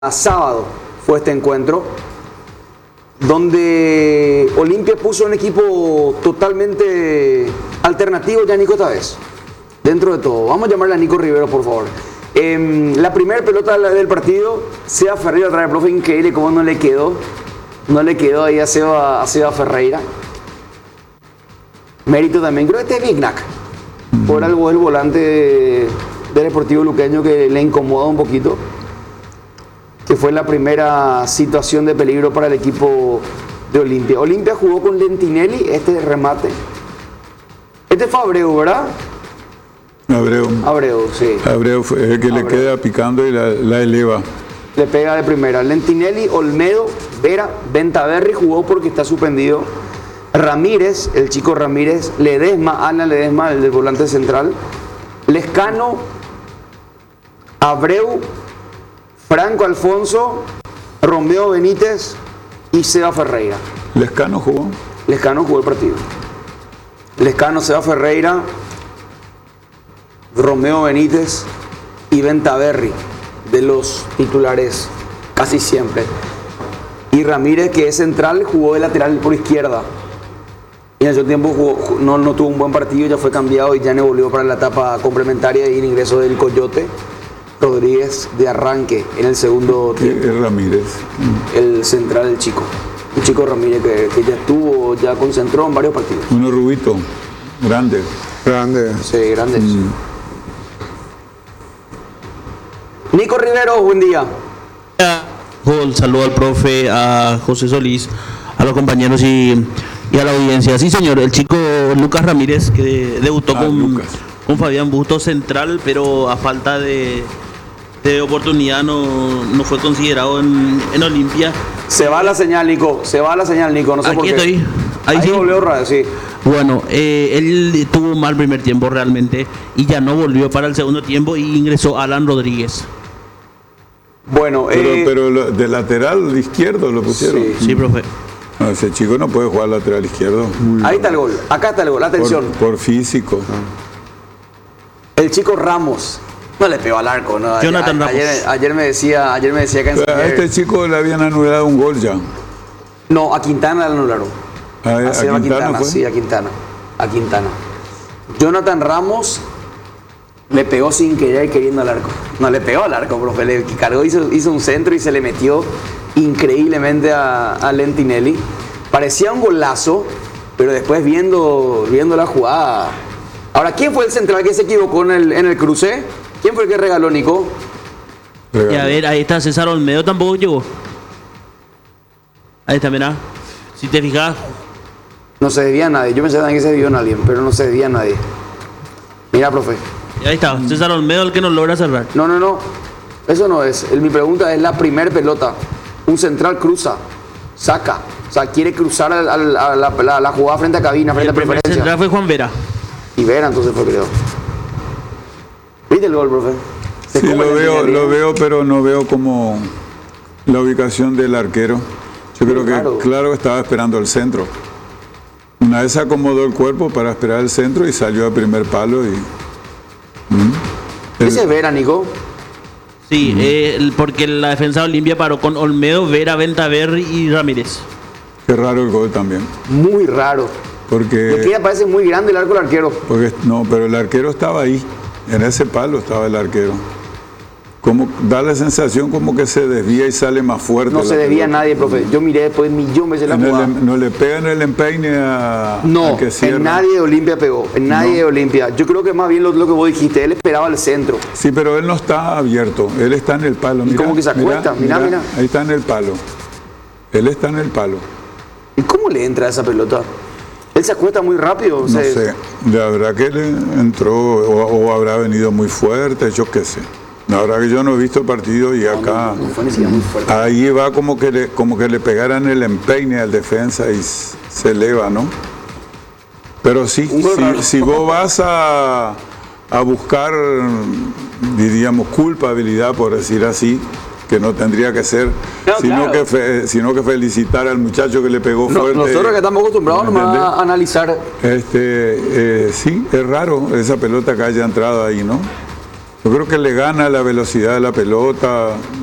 sábado fue este encuentro, donde Olimpia puso un equipo totalmente alternativo ya, Nico, esta vez. Dentro de todo. Vamos a llamarle a Nico Rivero, por favor. La primera pelota del partido, Seba Ferreira trae el profe, increíble cómo no le quedó. No le quedó ahí a Seba Ferreira. Mérito también, creo que este es Vignac. Por algo el volante del Deportivo Luqueño que le incomoda un poquito. Que fue la primera situación de peligro para el equipo de Olimpia. Olimpia jugó con Lentinelli, este remate. Este fue Abreu, ¿verdad? Abreu, sí. Abreu fue el que le queda picando y la eleva. Le pega de primera. Lentinelli, Olmedo, Vera, Ventaverri jugó porque está suspendido. Ramírez, el chico Ramírez, Ledesma, Alan Ledesma, el del volante central. Lescano, Abreu, Franco Alfonso, Romeo Benítez y Seba Ferreira. ¿Lescano jugó? Lescano jugó el partido. Lescano, Seba Ferreira, Romeo Benítez y Ventaverri, de los titulares casi siempre. Y Ramírez, que es central, jugó de lateral por izquierda. Y en ese tiempo no tuvo un buen partido, ya fue cambiado y ya no volvió para la etapa complementaria y el ingreso del Coyote Rodríguez de arranque en el segundo tiempo. Ramírez. El central, el chico Ramírez que ya estuvo, ya concentró en varios partidos. Uno rubito, grande. Sí, grande. Nico Rivero, buen día. Saludo al profe, a José Solís, a los compañeros y a la audiencia. Sí, señor, el chico Lucas Ramírez, que debutó con Fabián Bustos central, pero a falta de oportunidad no fue considerado en Olimpia. Se va la señal, Nico, no sé aquí por qué. Estoy. Ahí sí. Volvió radio, sí. Bueno, él tuvo un mal primer tiempo realmente y ya no volvió para el segundo tiempo y ingresó Alan Rodríguez. Bueno, pero de lateral izquierdo lo pusieron. Sí, profe. No, ese chico no puede jugar lateral izquierdo. Ahí está el gol, acá está el gol, atención. Por físico. El chico Ramos no le pegó al arco, ¿no? Jonathan Ramos. Ayer me decía que a este chico le habían anulado un gol ya. No, a Quintana le anularon. A Quintana fue. Sí, a Quintana. Jonathan Ramos le pegó sin querer queriendo al arco. No le pegó al arco, profe. Le cargó, hizo un centro y se le metió increíblemente a Lentinelli. Parecía un golazo, pero después viendo la jugada. Ahora, ¿quién fue el central que se equivocó en el cruce? ¿Quién fue el que regaló, Nico? Y a ver, ahí está César Olmedo, tampoco llegó. Ahí está, mirá. Si te fijas. No se debía a nadie. Yo pensé también que se debió a alguien, pero no se debía a nadie. Mira, profe. Y ahí está, César Olmedo, el que nos logra cerrar. No. Eso no es. Mi pregunta es la primer pelota. Un central cruza, saca. O sea, quiere cruzar a la jugada frente a cabina, frente a preferencia. El central fue Juan Vera. Y Vera entonces fue, creo. ¿Viste el gol, profe? Sí, lo veo, pero no veo como la ubicación del arquero. Yo creo que claro estaba esperando el centro. Una vez acomodó el cuerpo para esperar el centro y salió al primer palo y... ¿Ese es Vera, Nico? Sí, porque la defensa de Olimpia paró con Olmedo, Vera, Ventaverri y Ramírez. Qué raro el gol también. Muy raro. Porque... Le queda, parece muy grande el arco del arquero. No, pero el arquero estaba ahí. En ese palo estaba el arquero. Como da la sensación como que se desvía y sale más fuerte. No se desvía nadie, profe. Yo miré después millón veces la jugada. No le pega en el empeine al que cierra. En nadie de Olimpia pegó. En nadie de Olimpia. Yo creo que más bien lo que vos dijiste, él esperaba el centro. Sí, pero él no está abierto. Él está en el palo. ¿Y cómo que se acuesta? Mira. Ahí está en el palo. Él está en el palo. ¿Y cómo le entra esa pelota? Él se acuesta muy rápido. No sé. La verdad que le entró o habrá venido muy fuerte, yo qué sé. La verdad que yo no he visto el partido y acá ahí va como que le pegaran el empeine al defensa y se eleva, ¿no? Pero sí, si vos vas a buscar, diríamos, culpabilidad, por decir así, que no tendría que ser, sino que felicitar al muchacho que le pegó fuerte. Nosotros que estamos acostumbrados nomás a analizar. Sí, es raro esa pelota que haya entrado ahí, ¿no? Yo creo que le gana la velocidad de la pelota,